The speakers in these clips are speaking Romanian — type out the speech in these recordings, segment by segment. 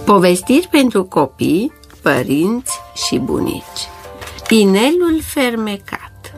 Povestiri pentru copii, părinți și bunici. Inelul fermecat.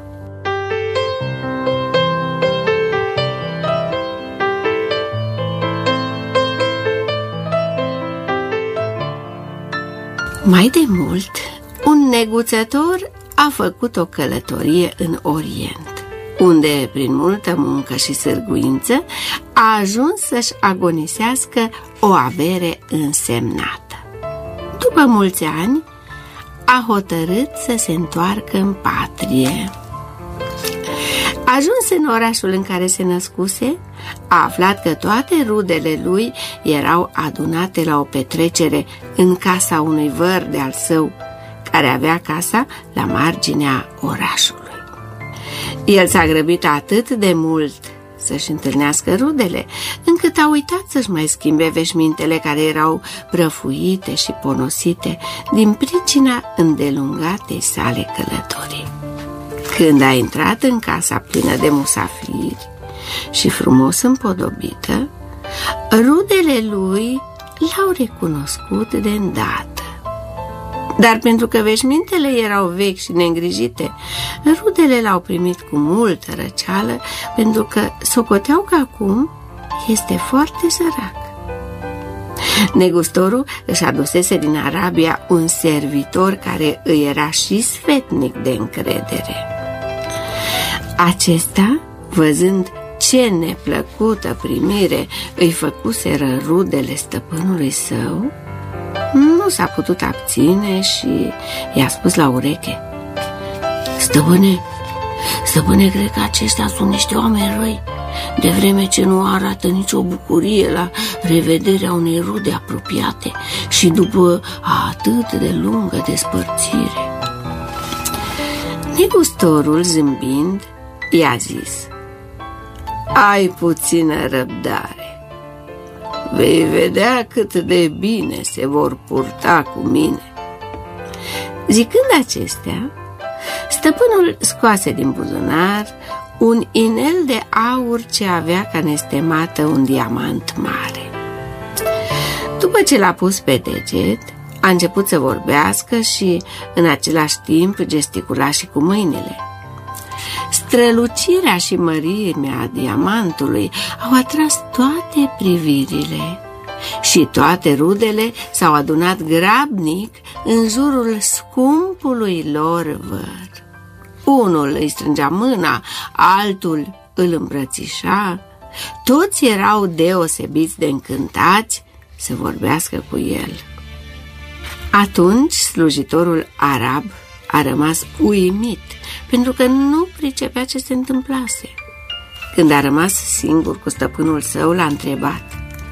Mai de mult, un neguțător a făcut o călătorie în Orient, unde, prin multă muncă și sârguință, a ajuns să-și agonisească o avere însemnată. După mulți ani, a hotărât să se întoarcă în patrie. Ajuns în orașul în care se născuse, a aflat că toate rudele lui erau adunate la o petrecere în casa unui văr de-al său, care avea casa la marginea orașului. El s-a grăbit atât de mult să-și întâlnească rudele, încât a uitat să-și mai schimbe veșmintele care erau prăfuite și ponosite din pricina îndelungatei sale călătorii. Când a intrat în casa plină de musafiri și frumos împodobită, rudele lui l-au recunoscut de îndată. Dar pentru că veșmintele erau vechi și neîngrijite, rudele l-au primit cu multă răceală, pentru că socoteau că acum este foarte sărac. Negustorul își adusese din Arabia un servitor care îi era și sfetnic de încredere. Acesta, văzând ce neplăcută primire îi făcuseră rudele stăpânului său, nu s-a putut abține și i-a spus la ureche: Stăpâne, cred că aceștia sunt niște oameni răi, de vreme ce nu arată nicio bucurie la revederea unei rude apropiate și după atât de lungă despărțire. Negustorul, zâmbind, i-a zis: ai puțină răbdare. Vei vedea cât de bine se vor purta cu mine. Zicând acestea, stăpânul scoase din buzunar un inel de aur ce avea ca nestemată un diamant mare. După ce l-a pus pe deget, a început să vorbească și, în același timp, gesticula și cu mâinile. Strălucirea și mărimea diamantului au atras toate privirile și toate rudele s-au adunat grabnic în jurul scumpului lor văr. Unul îi strângea mâna, altul îl îmbrățișa, toți erau deosebiți de încântați să vorbească cu el. Atunci slujitorul arab a rămas uimit, pentru că nu pricepea ce se întâmplase. Când a rămas singur cu stăpânul său, l-a întrebat: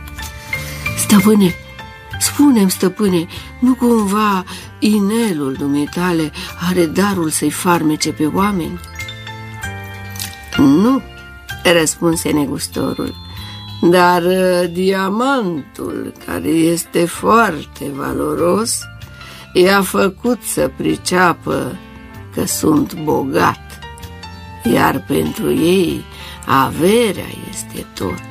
Spune-mi, stăpâne, nu cumva inelul dumitale are darul să-i farmece pe oameni? Nu, răspunse negustorul, dar diamantul, care este foarte valoros, i-a făcut să priceapă că sunt bogat, iar pentru ei averea este tot.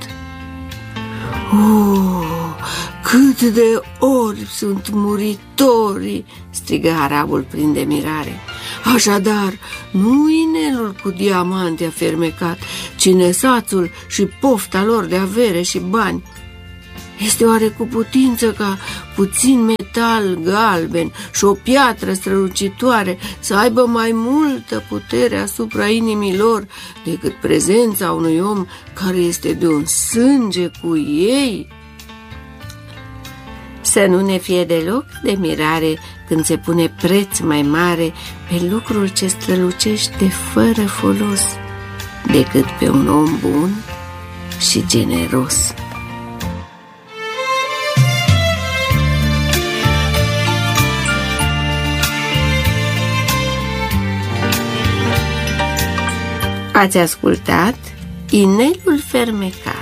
Cât de orbi sunt muritorii, strigă arabul plin de mirare. Așadar, nu inelul cu diamante a fermecat, ci nesațul și pofta lor de avere și bani. Este oare cu putință ca puțin metal galben și o piatră strălucitoare să aibă mai multă putere asupra inimii lor decât prezența unui om care este de un sânge cu ei? Să nu ne fie deloc de mirare când se pune preț mai mare pe lucrul ce strălucește fără folos decât pe un om bun și generos. Ați ascultat Inelul fermecat,